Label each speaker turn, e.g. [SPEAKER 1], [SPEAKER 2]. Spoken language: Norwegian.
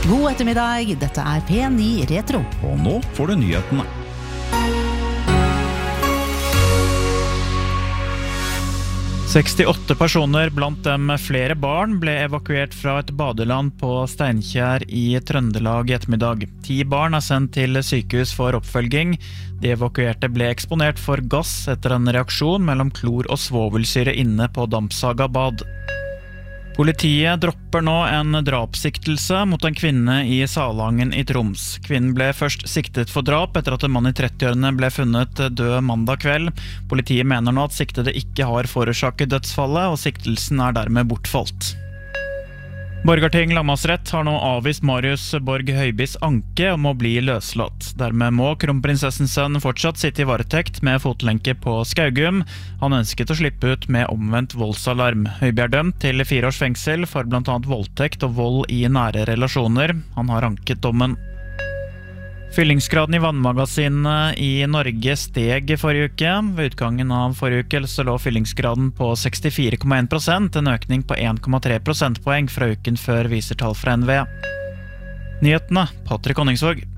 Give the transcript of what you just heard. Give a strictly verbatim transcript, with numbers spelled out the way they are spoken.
[SPEAKER 1] God ettermiddag, dette er P ni Retro.
[SPEAKER 2] Og nå får du nyhetene. sekstiåtte personer, blant dem flere barn, ble evakuert fra et badeland på Steinkjer i Trøndelag i ettermiddag. Ti barn er sendt til sykehus for oppfølging. De evakuerte ble eksponert for gass etter en reaksjon mellom klor og svovelsyre inne på Dampsaga bad. Politiet dropper nå en drapssiktelse mot en kvinne i Salangen i Troms. Kvinnen ble først siktet for drap etter at en mann i trettiårene ble funnet død mandag kveld. Politiet mener nå at siktede ikke har forårsaket dødsfallet, og siktelsen er dermed bortfalt. Borgarting lagmannsrett har nå avvist Marius Borg Høibis anke om å bli løslatt. Dermed må kronprinsessens sønn fortsatt sitte i varetekt med fotlenke på Skaugum. Han ønsket å slippe ut med omvendt voldsalarm. Høiby er dømt til fire års fengsel for blant annet voldtekt og vold i nære relasjoner. Han har anket dommen. Fyllingsgraden i vannmagasinene i Norge steg forrige uke. Ved utgangen av forrige uke så lå fyllingsgraden på sekstifire komma en prosent, en økning på en komma tre prosentpoeng fra uken før, viser tall fra N V E. Nyhetene, Patrick Honningsvåg.